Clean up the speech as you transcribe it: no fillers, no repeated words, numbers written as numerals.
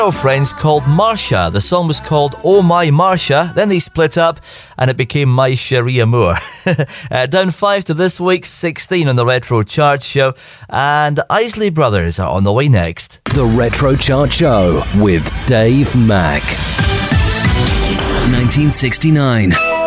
Friends called Marsha. The song was called Oh My Marsha. Then they split up and it became My Cherie Amour. Down 5 to this week's 16 on the Retro Chart Show. And the Isley Brothers are on the way next. The Retro Chart Show with Dave Mack. 1969.